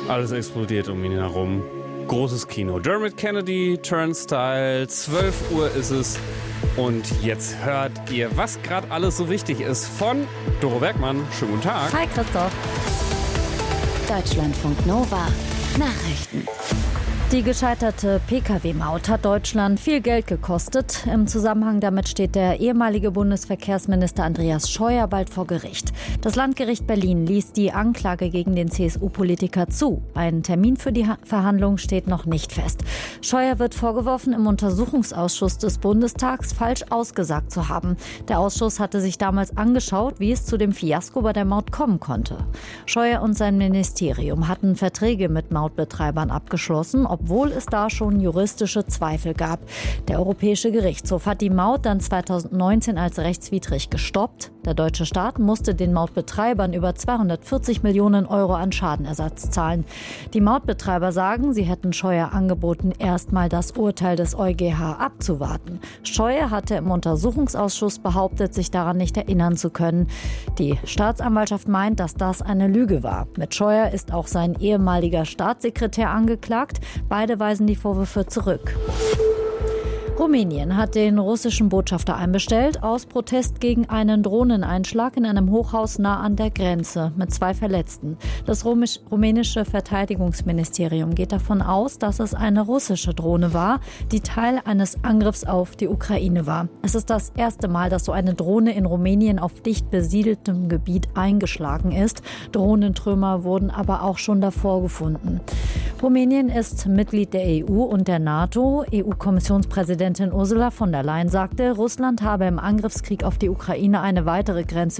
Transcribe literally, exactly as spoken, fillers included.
Alles explodiert um ihn herum. Großes Kino. Dermot Kennedy, Turnstile, zwölf Uhr ist es. Und jetzt hört ihr, was gerade alles so wichtig ist von Doro Bergmann. Schönen guten Tag. Hi Christoph. Deutschlandfunk Nova. Nachrichten. Die gescheiterte P K W-Maut hat Deutschland viel Geld gekostet. Im Zusammenhang damit steht der ehemalige Bundesverkehrsminister Andreas Scheuer bald vor Gericht. Das Landgericht Berlin ließ die Anklage gegen den C S U-Politiker zu. Ein Termin für die Verhandlung steht noch nicht fest. Scheuer wird vorgeworfen, im Untersuchungsausschuss des Bundestags falsch ausgesagt zu haben. Der Ausschuss hatte sich damals angeschaut, wie es zu dem Fiasko bei der Maut kommen konnte. Scheuer und sein Ministerium hatten Verträge mit Mautbetreibern abgeschlossen, obwohl es da schon juristische Zweifel gab. Der Europäische Gerichtshof hat die Maut dann zweitausendneunzehn als rechtswidrig gestoppt. Der deutsche Staat musste den Mautbetreibern über zweihundertvierzig Millionen Euro an Schadenersatz zahlen. Die Mautbetreiber sagen, sie hätten Scheuer angeboten, erstmal das Urteil des EuGH abzuwarten. Scheuer hatte im Untersuchungsausschuss behauptet, sich daran nicht erinnern zu können. Die Staatsanwaltschaft meint, dass das eine Lüge war. Mit Scheuer ist auch sein ehemaliger Staatssekretär angeklagt. Beide weisen die Vorwürfe zurück. Rumänien hat den russischen Botschafter einbestellt aus Protest gegen einen Drohneneinschlag in einem Hochhaus nah an der Grenze mit zwei Verletzten. Das rumänische Verteidigungsministerium geht davon aus, dass es eine russische Drohne war, die Teil eines Angriffs auf die Ukraine war. Es ist das erste Mal, dass so eine Drohne in Rumänien auf dicht besiedeltem Gebiet eingeschlagen ist. Drohnentrümmer wurden aber auch schon davor gefunden. Rumänien ist Mitglied der E U und der NATO. E U-Kommissionspräsidentin Ursula von der Leyen sagte, Russland habe im Angriffskrieg auf die Ukraine eine weitere Grenze